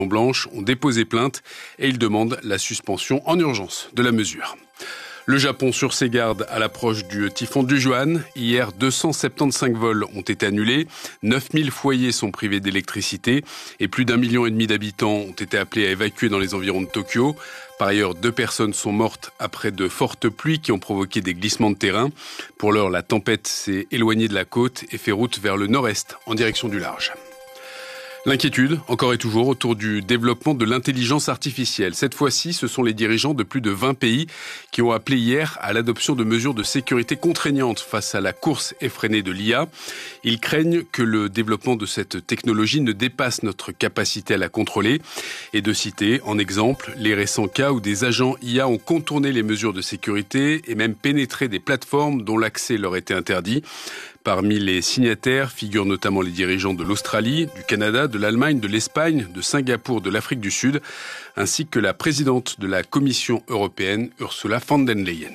Blanche ont déposé plainte et ils demandent la suspension en urgence de la mesure. Le Japon sur ses gardes à l'approche du typhon Dujuan. Hier, 275 vols ont été annulés, 9000 foyers sont privés d'électricité et plus d'1,5 million d'habitants ont été appelés à évacuer dans les environs de Tokyo. Par ailleurs, 2 personnes sont mortes après de fortes pluies qui ont provoqué des glissements de terrain. Pour l'heure, la tempête s'est éloignée de la côte et fait route vers le nord-est en direction du large. L'inquiétude, encore et toujours, autour du développement de l'intelligence artificielle. Cette fois-ci, ce sont les dirigeants de plus de 20 pays qui ont appelé hier à l'adoption de mesures de sécurité contraignantes face à la course effrénée de l'IA. Ils craignent que le développement de cette technologie ne dépasse notre capacité à la contrôler. Et de citer, en exemple, les récents cas où des agents IA ont contourné les mesures de sécurité et même pénétré des plateformes dont l'accès leur était interdit. Parmi les signataires figurent notamment les dirigeants de l'Australie, du Canada, de l'Allemagne, de l'Espagne, de Singapour, de l'Afrique du Sud, ainsi que la présidente de la Commission européenne, Ursula von der Leyen.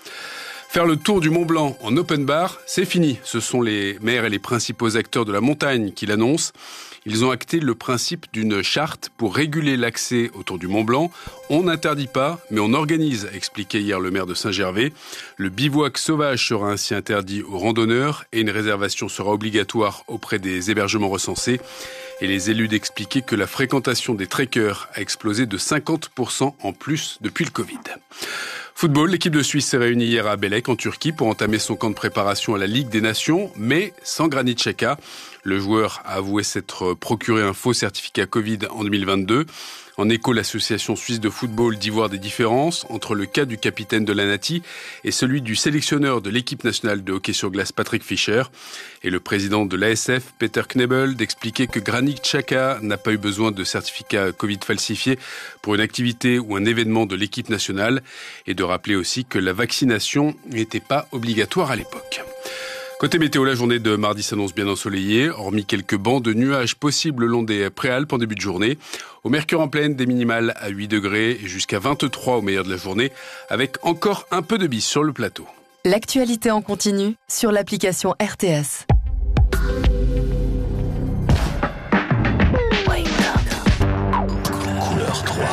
Faire le tour du Mont Blanc en open bar, c'est fini. Ce sont les maires et les principaux acteurs de la montagne qui l'annoncent. Ils ont acté le principe d'une charte pour réguler l'accès autour du Mont Blanc. On n'interdit pas, mais on organise, a expliqué hier le maire de Saint-Gervais. Le bivouac sauvage sera ainsi interdit aux randonneurs et une réservation sera obligatoire auprès des hébergements recensés. Et les élus d'expliquer que la fréquentation des trekkers a explosé de 50% en plus depuis le Covid. Football, l'équipe de Suisse s'est réunie hier à Bélek en Turquie pour entamer son camp de préparation à la Ligue des Nations, mais sans Granit Xhaka. Le joueur a avoué s'être procuré un faux certificat Covid en 2022. En écho, l'association suisse de football dit voir des différences entre le cas du capitaine de la Nati et celui du sélectionneur de l'équipe nationale de hockey sur glace Patrick Fischer. Et le président de l'ASF, Peter Knebel, d'expliquer que Granit Xhaka n'a pas eu besoin de certificat Covid falsifié pour une activité ou un événement de l'équipe nationale et de rappeler aussi que la vaccination n'était pas obligatoire à l'époque. Côté météo, la journée de mardi s'annonce bien ensoleillée, hormis quelques bancs de nuages possibles le long des Préalpes en début de journée. Au mercure en pleine, des minimales à 8 degrés et jusqu'à 23 au meilleur de la journée, avec encore un peu de bise sur le plateau. L'actualité en continu sur l'application RTS. Couleur 3.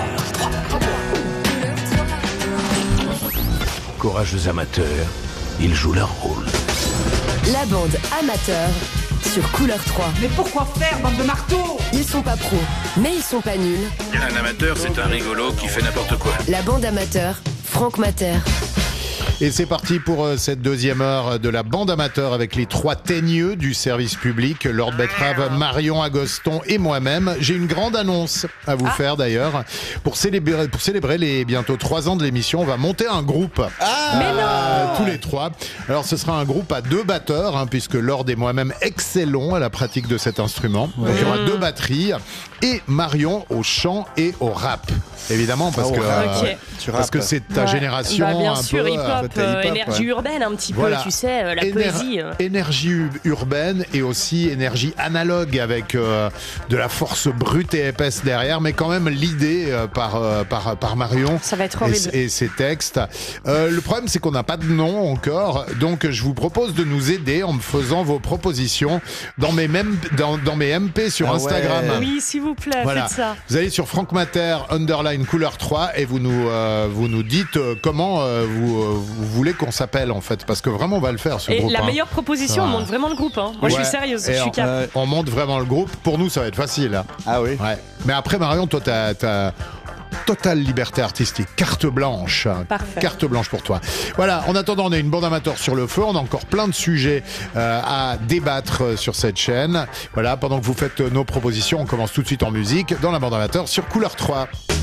Courageux amateurs, ils jouent leur rôle. La bande amateur sur Couleur 3. Mais pourquoi faire, bande de marteaux ? Ils sont pas pros, mais ils sont pas nuls. Un amateur, c'est un rigolo qui fait n'importe quoi. La bande amateur, Franck Mater. Et c'est parti pour cette deuxième heure de la bande amateur avec les 3 teigneux du service public, Lord Betrave, Marion Agoston et moi-même. J'ai une grande annonce à vous faire d'ailleurs. Pour célébrer les bientôt 3 ans de l'émission, on va monter un groupe. Tous les 3. Alors ce sera un groupe à 2 batteurs, puisque Lord et moi-même excellons à la pratique de cet instrument. Donc il y aura 2 batteries et Marion au chant et au rap. Évidemment, parce que c'est ta génération bien un sûr, peu... hip-hop, énergie urbaine un petit peu, tu sais, la poésie. Énergie urbaine et aussi énergie analogue avec de la force brute et épaisse derrière, mais quand même l'idée par Marion. Ça va être horrible. Et ses textes. Le problème, c'est qu'on n'a pas de nom encore, donc je vous propose de nous aider en me faisant vos propositions dans mes MP sur Instagram. Ouais. Oui, s'il vous plaît, voilà. faites ça. Vous allez sur Franck Mater _ Couleur 3 et vous nous dites comment vous voulez qu'on s'appelle en fait, parce que vraiment on va le faire ce groupe. Et la meilleure proposition, on monte vraiment le groupe. Moi je suis sérieuse, je suis cap. On monte vraiment le groupe. Pour nous ça va être facile. Ah oui. Ouais. Mais après Marion, toi t'as totale liberté artistique, carte blanche. Parfait. Carte blanche pour toi. Voilà, en attendant, on a une bande amateur sur le feu, on a encore plein de sujets à débattre sur cette chaîne. Voilà, pendant que vous faites nos propositions, on commence tout de suite en musique dans la bande amateur sur Couleur 3.